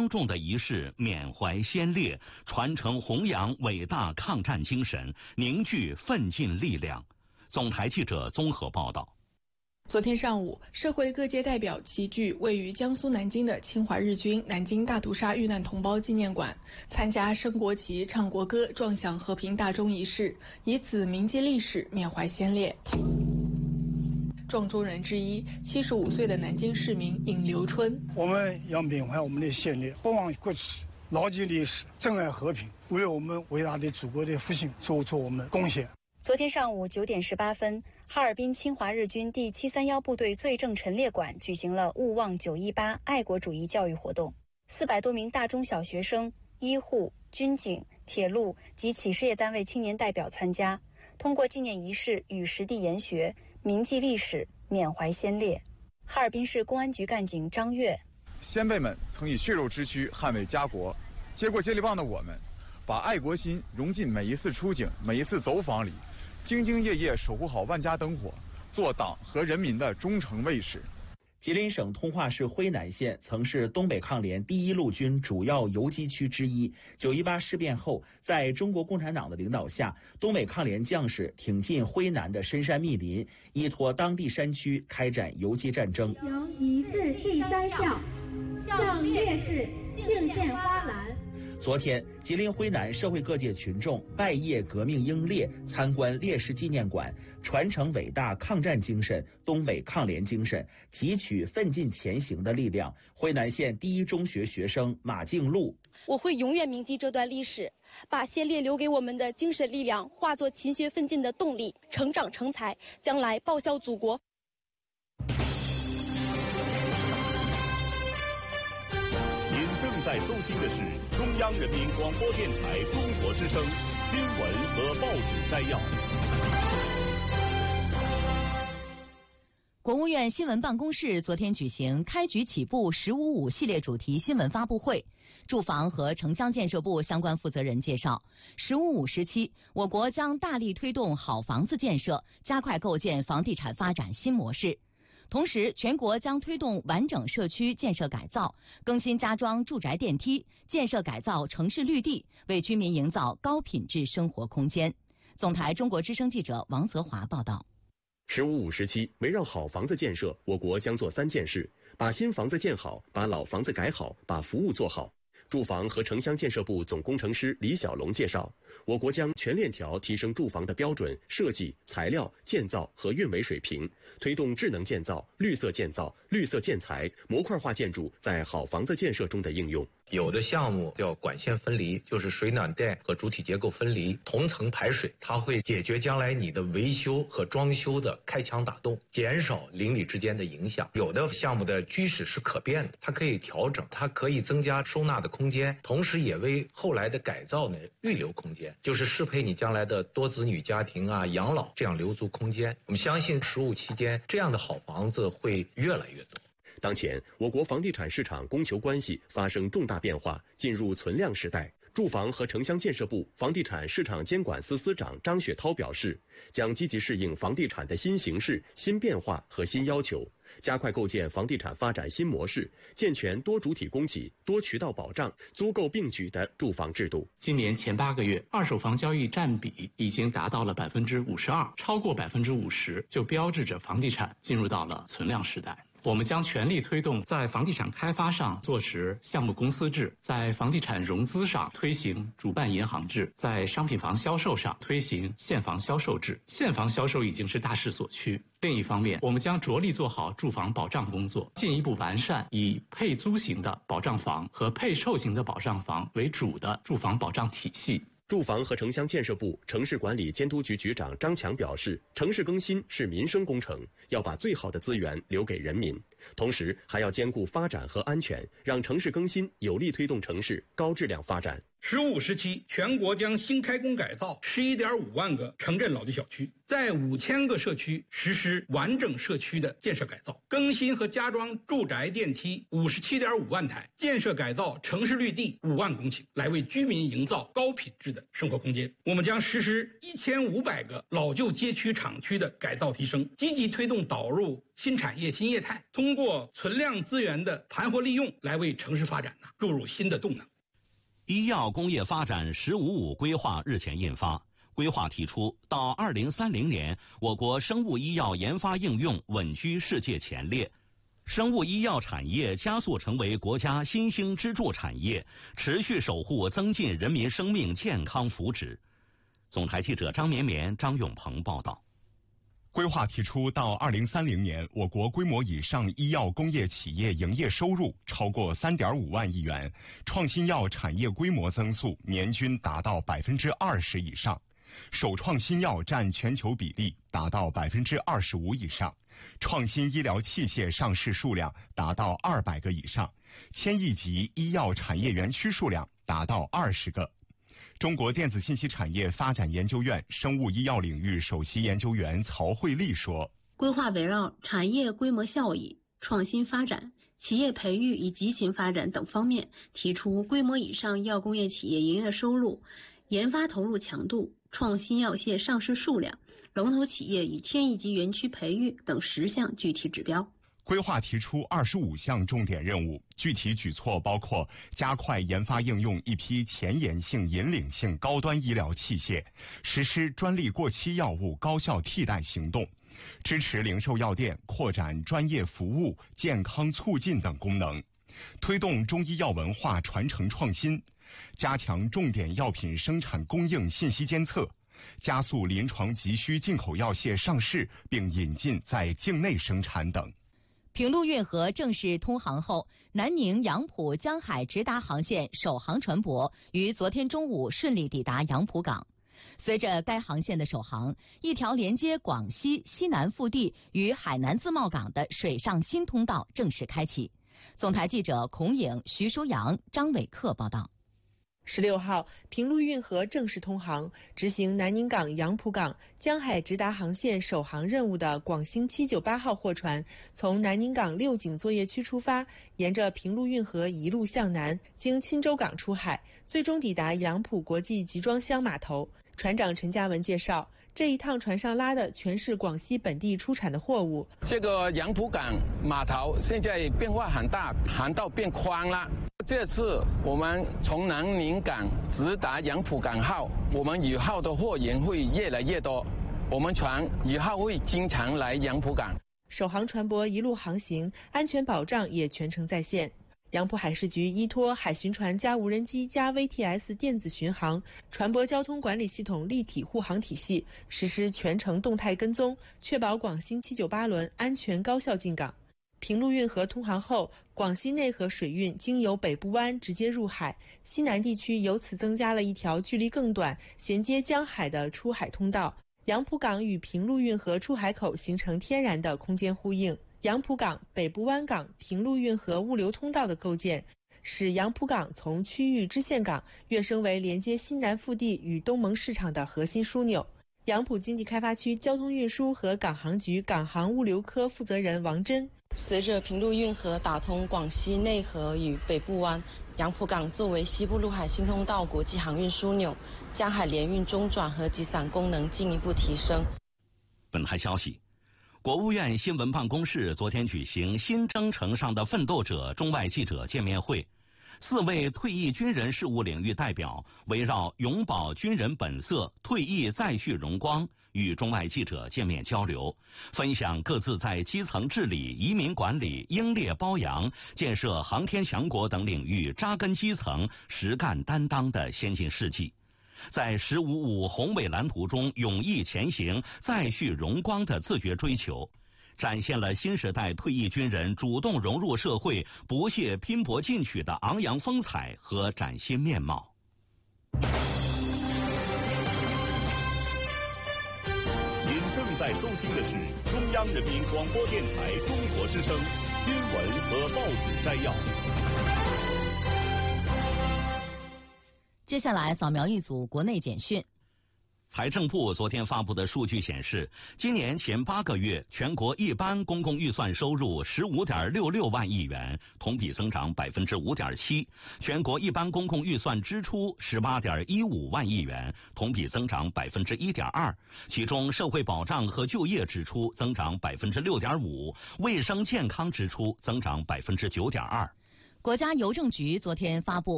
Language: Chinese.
重的仪式缅怀先烈，传承弘扬伟大抗战精神，凝聚奋进力量。总台记者综合报道。 昨天上午，社会各界代表齐聚位于江苏南京的侵华日军南京大屠杀遇难同胞纪念馆，参加升国旗、唱国歌、撞响和平大钟仪式，以此铭记历史，缅怀先烈。撞钟人之一，75岁的南京市民尹留春： 我们要缅怀我们的先烈，不忘国耻，牢记历史，珍爱和平，为我们伟大的祖国的复兴做出我们的贡献。 昨天上午9点18分，哈尔滨侵华日军第731部队罪证陈列馆举行了勿忘918爱国主义教育活动，400多名大中小学生、医护、军警、铁路及企事业单位青年代表参加，通过纪念仪式与实地研学，铭记历史，缅怀先烈。哈尔滨市公安局干警张跃： 先辈们曾以血肉之躯捍卫家国，接过接力棒的我们，把爱国心融进每一次出警、每一次走访里，兢兢业业守护好万家灯火，做党和人民的忠诚卫士。 吉林省通化市辉南县曾是东北抗联第一路军主要游击区之一。918事变后，在中国共产党的领导下，东北抗联将士挺进辉南的深山密林，依托当地山区开展游击战争。 行仪式第3项，向烈士敬献花篮。 昨天，吉林辉南社会各界群众拜谒革命英烈，参观烈士纪念馆，传承伟大抗战精神、东北抗联精神，汲取奋进前行的力量。辉南县第一中学学生马静璐： 我会永远铭记这段历史，把先烈留给我们的精神力量化作勤学奋进的动力，成长成才，将来报效祖国。 您正在收听的是中央人民广播电台中国之声新闻和报纸摘要。 国务院新闻办公室昨天举行开局起步“1055”系列主题新闻发布会。住房和城乡建设部相关负责人介绍，“1055”时期，我国将大力推动好房子建设，加快构建房地产发展新模式。同时，全国将推动完整社区建设改造，更新加装住宅电梯，建设改造城市绿地，为居民营造高品质生活空间。总台中国之声记者王泽华报道。 “1055”时期，围绕好房子建设，我国将做3件事：把新房子建好，把老房子改好，把服务做好。住房和城乡建设部总工程师李小龙介绍，我国将全链条提升住房的标准、设计、材料、建造和运维水平，推动智能建造、绿色建造、绿色建材、模块化建筑在好房子建设中的应用。 有的项目叫管线分离，就是水暖电和主体结构分离，同层排水，它会解决将来你的维修和装修的开墙打洞，减少邻里之间的影响。有的项目的居室是可变的，它可以调整，它可以增加收纳的空间，同时也为后来的改造呢预留空间，就是适配你将来的多子女家庭啊、养老，这样留足空间。我们相信15期间这样的好房子会越来越多。 当前，我国房地产市场供求关系发生重大变化，进入存量时代。住房和城乡建设部房地产市场监管司司长张雪涛表示，将积极适应房地产的新形势、新变化和新要求，加快构建房地产发展新模式，健全多主体供给、多渠道保障、租购并举的住房制度。 今年前8个月，二手房交易占比已经达到了52%，超过50%，就标志着房地产进入到了存量时代。我们将全力推动在房地产开发上做实项目公司制，在房地产融资上推行主办银行制，在商品房销售上推行现房销售制。现房销售已经是大势所趋。另一方面，我们将着力做好住房保障工作，进一步完善以配租型的保障房和配售型的保障房为主的住房保障体系。 住房和城乡建设部城市管理监督局局长张强表示，城市更新是民生工程，要把最好的资源留给人民，同时还要兼顾发展和安全，让城市更新有力推动城市高质量发展。 “15时期，全国将新开工改造11.5万个城镇老旧小区，在5000个社区实施完整社区的建设改造，更新和加装住宅电梯57.5万台，建设改造城市绿地5万公顷，来为居民营造高品质的生活空间。我们将实施1500个老旧街区厂区的改造提升，积极推动导入新产业新业态，通过存量资源的盘活利用，来为城市发展注入新的动能。” 医药工业发展“15+5”规划日前印发，规划提出，到2030年，我国生物医药研发应用稳居世界前列，生物医药产业加速成为国家新兴支柱产业，持续守护增进人民生命健康福祉。总台记者张绵绵、张永鹏报道。 规划提出，到2030年，我国规模以上医药工业企业营业收入超过3.5万亿元，创新药产业规模增速年均达到20%以上，首创新药占全球比例达到25%以上，创新医疗器械上市数量达到200个以上，1000亿级医药产业园区数量达到20个。中国电子信息产业发展研究院生物医药领域首席研究员曹慧丽说：“ 规划围绕产业规模效益、创新发展、企业培育与集群发展等方面，提出规模以上医药工业企业营业收入、研发投入强度、创新药械上市数量、龙头企业与1000亿级园区培育等10项具体指标。” 规划提出25项重点任务，具体举措包括加快研发应用一批前沿性、引领性高端医疗器械，实施专利过期药物高效替代行动，支持零售药店扩展专业服务、健康促进等功能，推动中医药文化传承创新，加强重点药品生产供应信息监测，加速临床急需进口药械上市并引进在境内生产等。 平陆运河正式通航后，南宁杨浦江海直达航线首航船舶于昨天中午顺利抵达杨浦港。随着该航线的首航，一条连接广西西南腹地与海南自贸港的水上新通道正式开启。总台记者孔颖、徐舒阳、张伟克报道。 16号，平陆运河正式通航，执行南宁港、杨浦港、江海直达航线首航任务的广星798号货船，从南宁港六井作业区出发，沿着平陆运河一路向南，经钦州港出海，最终抵达杨浦国际集装箱码头。船长陈嘉文介绍，这一趟船上拉的全是广西本地出产的货物。 这个杨浦港码头现在变化很大，航道变宽了。这次我们从南宁港直达杨浦港后，我们以后的货源会越来越多，我们船以后会经常来杨浦港。 首航船舶一路航行，安全保障也全程在线。杨浦海事局依托海巡船加无人机加 VTS 电子巡航、船舶交通管理系统立体护航体系，实施全程动态跟踪，确保广星798轮安全高效进港。平陆运河通航后，广西内河水运经由北部湾直接入海，西南地区由此增加了一条距离更短、衔接江海的出海通道。杨浦港与平陆运河出海口形成天然的空间呼应。杨浦港、北部湾港、平陆运河物流通道的构建，使杨浦港从区域支线港跃升为连接西南腹地与东盟市场的核心枢纽。杨浦经济开发区交通运输和港航局港航物流科负责人王珍： 随着平陆运河打通广西内河与北部湾，杨浦港作为西部陆海新通道国际航运枢纽，江海联运中转和集散功能进一步提升。 本台消息，国务院新闻办公室昨天举行新征程上的奋斗者中外记者见面会，4位退役军人事务领域代表围绕永葆军人本色、退役再续荣光与中外记者见面交流，分享各自在基层治理、移民管理、英烈褒扬、建设航天强国等领域扎根基层、实干担当的先进事迹，在“15+5”宏伟蓝图中勇毅前行、再续荣光的自觉追求，展现了新时代退役军人主动融入社会、不懈拼搏进取的昂扬风采和崭新面貌。 您正在收听的是中央人民广播电台中国之声新闻和报纸摘要。 接下来扫描一组国内简讯。 财政部昨天发布的数据显示，今年前8个月全国一般公共预算收入15.66万亿元，同比增长5.7%；全国一般公共预算支出18.15万亿元，同比增长1.2%。其中，社会保障和就业支出增长6.5%，卫生健康支出增长9.2%。 国家邮政局昨天发布